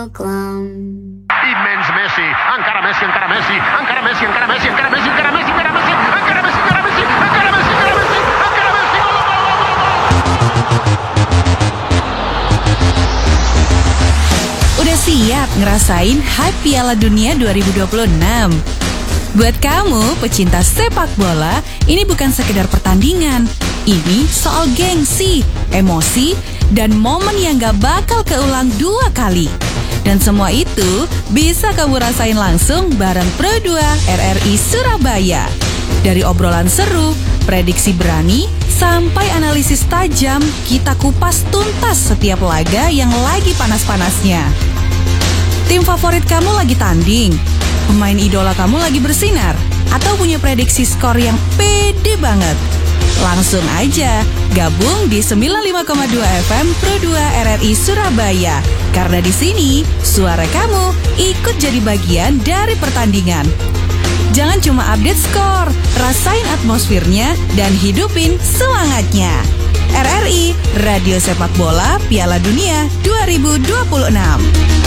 Stockholm. Immens Messi, encara Messi, encara Messi, encara Messi, encara Messi, encara Messi, encara Messi, encara Messi, encara Messi, encara Messi, encara Messi, encara Messi, encara Messi, gol, gol, gol, gol, gol. Udah siap ngerasain hype Piala Dunia 2026? Buat kamu pecinta sepak bola, ini bukan sekedar pertandingan. Ini soal gengsi, emosi, dan momen yang gak bakal keulang 2 kali. Dan semua itu bisa kamu rasain langsung bareng Pro2 RRI Surabaya. Dari obrolan seru, prediksi berani, sampai analisis tajam, kita kupas tuntas setiap laga yang lagi panas-panasnya. Tim favorit kamu lagi tanding, pemain idola kamu lagi bersinar, atau punya prediksi skor yang pede banget? Langsung aja gabung di 95,2 FM Pro2 RRI Surabaya. Karena di sini suara kamu ikut jadi bagian dari pertandingan. Jangan cuma update skor, rasain atmosfernya dan hidupin semangatnya. RRI Radio Sepak Bola Piala Dunia 2026.